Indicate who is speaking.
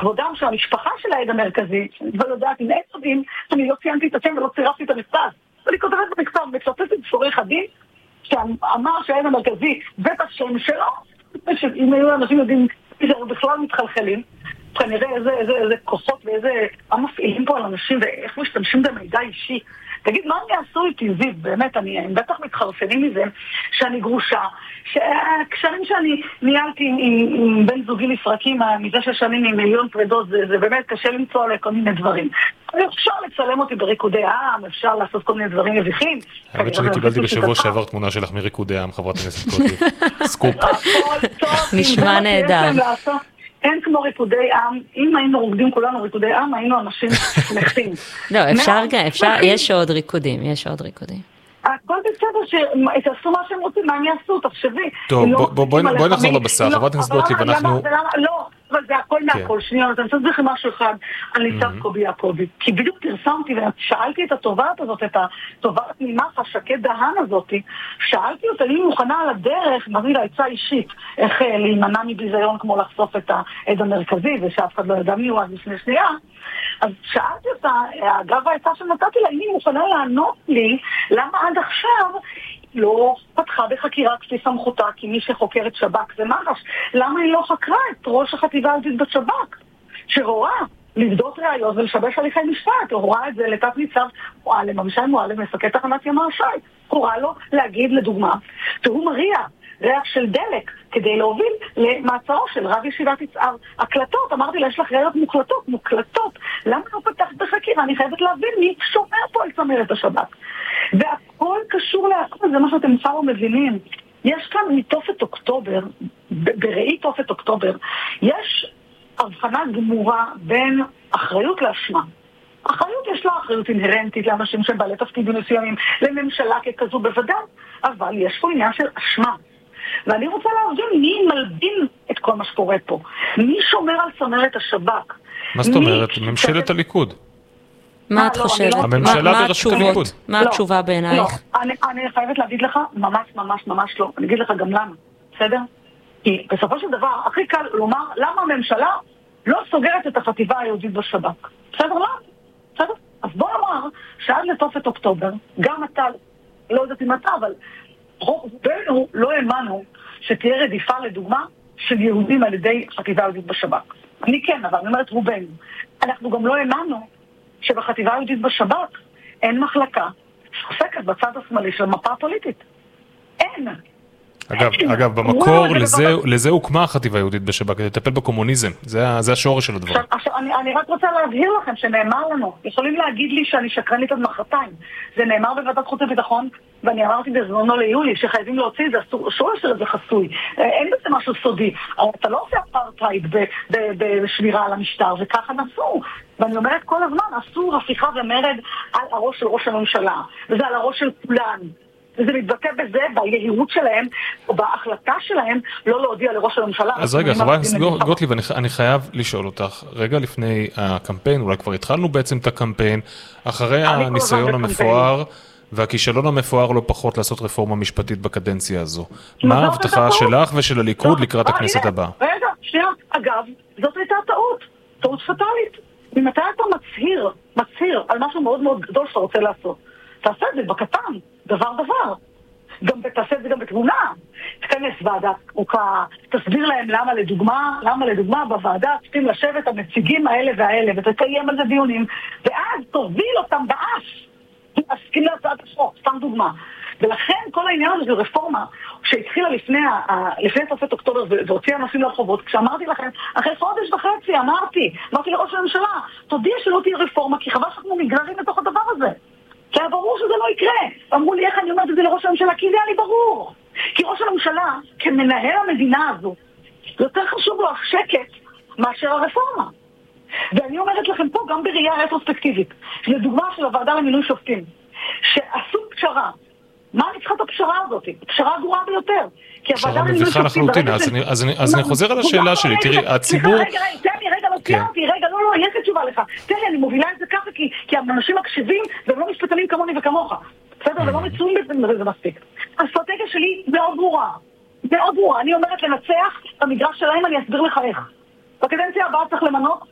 Speaker 1: לכבודם של המשפחה של העד המרכזי, שאני לא יודעת אם אין יודעים, שאני לא ציינתי את השם ולא צירפתי את המכתב. ואני כותבת במכתב, מצטטת בפסורי חדין, שאמר שהעד המרכזי ואת השם שלו, שאם היו אנשים יודעים, הם בכלל מתחלחלים, כנראה איזה כוחות ואיזה מפעילים פה על אנשים ואיך משתמשים במידע אישי. תגיד, מה אני אעשו איתי, זיו? באמת, הם בטח מתחרפנים מזה שאני גרושה, שהקשרים שאני ניהלתי עם בן זוגי לפרקים מזה ששנים עם מיליון פרדות, זה באמת קשה למצוא עלי כל מיני דברים. אפשר לצלם אותי בריקודי העם, אפשר לעשות כל מיני דברים מביכים.
Speaker 2: האמת שאני קיבלתי בשבוע שעבר תמונה שלך מריקודי העם, חברת הכנסת קוטלר. סקופ.
Speaker 3: נשמע נהדר.
Speaker 1: אין כמו ריקודי עם, אם היינו רוקדים כולנו ריקודי עם, היינו אנשים שמחים.
Speaker 3: לא, אפשר, יש עוד ריקודים.
Speaker 1: הכל בסדר, שתעשו מה שהם רוצים, מה הם יעשו, תחשבי.
Speaker 2: טוב, בואי נחזור לבשר, חברת הכנסת גוטליב, ואנחנו...
Speaker 1: לא, אבל זה הכל מהכל. שנייה, אני רוצה לכם משהו אחד על ניצב קובי יעקובי. כי בדיוק פרסמתי ושאלתי את התובעת הזאת, את התובעת ממח"ש, שקד דהן הזאת, שאלתי אותה, אני מוכנה על הדרך, נביא לה עצה אישית, איך להימנע מביזיון כמו לחשוף את העד המרכזי, ושאף אחד לא ידע מי הוא עד לפני שנייה. אז שאלתי אותה, אגב העצה שנתתי לה, היא מוכנה לענות לי, למה עד עכשיו לא פתחה בחקירה כפי סמכותה, כי מי שחוקר את שב"כ זה מח"ש. למה היא לא חקרה את ראש החטיבה היהודית בשב"כ, שהורה לבדות ראיות ולשבש הליכי משפט, הורה את זה לתת ניצב מועלם, אבישי מועלם, מפקד תחנת ימ"ר ש"י, הורה לו להגיד לדוגמה, שהוא מריע ריח של דלק, כדי להוביל למעצרו של רב ישיבת יצהר. הקלטות, אמרתי לה, יש לך ראיות מוקלטות. למה לא פתחת בחקירה? אני חייבת להבין מי שומר פה על צמרת השב"כ. והכל קשור להכל, זה מה שאתם כבר מבינים. יש כאן מתופת אוקטובר, בראי תופת אוקטובר, יש הבחנה גמורה בין אחריות לאשמה. אחריות יש לה אחריות אינהרנטית לאנשים שהם בעלי תפקידים מסוימים, לממשלה ככזו בוודאי, אבל יש פה עניין של אשמה. ואני רוצה להבין מי מלבין את כל מה שקורה פה. מי שומר על צמרת השב"כ?
Speaker 2: מה זאת אומרת? ממשלת הליכוד.
Speaker 3: מה את חושבת?
Speaker 2: הממשלה בראשות הליכוד.
Speaker 3: מה התשובה בעינייך?
Speaker 1: אני חייבת להגיד לך, ממש לא. אני אגיד לך גם למה, בסדר? כי בסופו של דבר, הכי קל לומר למה הממשלה לא סוגרת את החטיבה היהודית בשב"כ. בסדר? לא? בסדר? אז בוא נאמר שעד לתופת אוקטובר, גם אתה, לא יודעת אם אתה, אבל רובנו לא האמנו שתהיה רדיפה לדוגמה של יהודים על ידי חטיבה יהודית בשב"כ. אני כן, אבל אני אומרת רובנו. אנחנו גם לא האמנו שבחטיבה היהודית בשב"כ אין מחלקה שעוסקת בצד השמאלי של המפה הפוליטית. אין.
Speaker 2: אגב, במקור לזה הוקמה החטיבה היהודית בשב"כ, כדי לטפל בקומוניזם. זה השורש של הדבר.
Speaker 1: עכשיו, אני רק רוצה להבהיר לכם שנאמר לנו, יכולים להגיד לי שאני שקרנית עד מחרתיים. זה נאמר בוועדת חוץ וביטחון, ואני אמרתי בזמנו ליולי שחייבים להוציא את זה, אסור לשאול את זה חסוי. אין בזה משהו סודי. אתה לא עושה אפרטהייד בשמירה על המשטר, וככה נסו. ואני אומרת כל הזמן, אסור הפיכה ומרד על הראש של ראש הממשלה, וזה על הראש של כולן. וזה מתבטא בזה, ביהירות שלהם, או בהחלטה שלהם, לא להודיע לראש הממשלה.
Speaker 2: אז רגע, חברת הכנסת גוטליב, אני חייב לשאול אותך, רגע לפני הקמפיין, אולי כבר התחלנו בעצם את הקמפיין, אחרי הניסיון המפואר, והכישלון המפואר לא פחות לעשות רפורמה משפטית בקדנציה הזו. מה ההבטחה שלך ושל הליכוד לקראת הכנסת הבאה?
Speaker 1: רגע, שנייה, אגב, זאת הייתה טעות פטאלית. ממתי אתה מצהיר על משהו מאוד מאוד גדול שאתה רוצה לעשות? תעשה את זה בקטן, דבר. גם תעשה את זה גם בתמונה. תכנס ועדת חוקה, תסביר להם למה לדוגמה בוועדה צריכים לשבת הנציגים האלה והאלה, ותקיים על זה דיונים, ואז תוביל אותם באש. תסכים להצעת החוק, סתם דוגמה. ולכן כל העניין הזה של רפורמה, שהתחילה לפני תופת אוקטובר, והוציאה אנשים לרחובות, כשאמרתי לכם, אחרי חודש וחצי, אמרתי לראש הממשלה, תודיע שלא תהיה רפורמה, כי חבל שאנחנו נגררים לתוך הדבר הזה. כי היה ברור שזה לא יקרה. אמרו לי, איך אני אומרת את זה לראש הממשלה? כי זה היה לי ברור. כי ראש הממשלה, כמנהל המדינה הזו, יותר חשוב לו השקט מאשר הרפורמה. ואני אומרת לכם פה, גם בראייה רטרוספקטיבית, לדוגמה של הוועדה למינוי שופטים, שעשו פשרה. מה אני צריכה את הפשרה הזאת? פשרה גרועה ביותר.
Speaker 2: פשרה מביכה לחלוטין. אז אני חוזר על השאלה שלי. תראי, הציבור...
Speaker 1: רגע, לא סיימתי, לא, יש לי תשובה לך. תראי, אני מובילה את זה ככה, כי האנשים מקשיבים, והם לא משפטנים כמוני וכמוך. בסדר, ולא מצויים בזה מספיק. האסטרטגיה שלי מאוד ברורה. אני אומרת לנצח במגרש שלהם, אני אסביר לך איך. בקדנציה הבאה צריך למנות